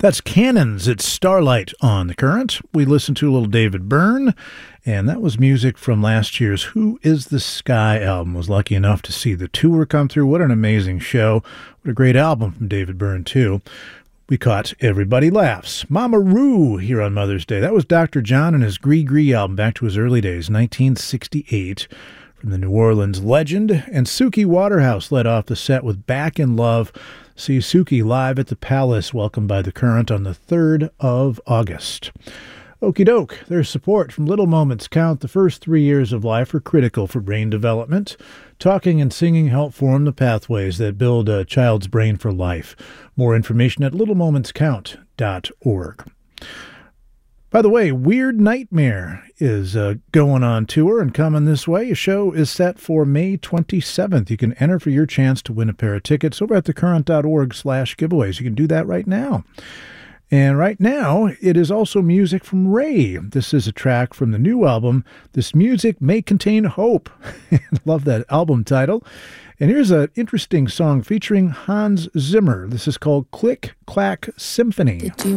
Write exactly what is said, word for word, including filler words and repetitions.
That's Cannons. It's Starlight on The Current. We listened to a little David Byrne, and that was music from last year's Who Is the Sky album. Was lucky enough to see the tour come through. What an amazing show. What a great album from David Byrne, too. We caught Everybody Laughs. Mama Roo here on Mother's Day. That was Doctor John and his Gree Gree album back to his early days, nineteen sixty-eight. From the New Orleans legend. And Suki Waterhouse led off the set with Back in Love. See Suki live at the Palace, welcomed by The Current on the third of August. Okie doke, their support from Little Moments Count. The first three years of life are critical for brain development. Talking and singing help form the pathways that build a child's brain for life. More information at little moments count dot org. By the way, Weird Nightmare is uh, going on tour and coming this way. A show is set for May twenty-seventh. You can enter for your chance to win a pair of tickets over at thecurrent.org slash giveaways. You can do that right now. And right now, it is also music from Ray. This is a track from the new album, This Music May Contain Hope. Love that album title. And here's an interesting song featuring Hans Zimmer. This is called Click Clack Symphony. Did you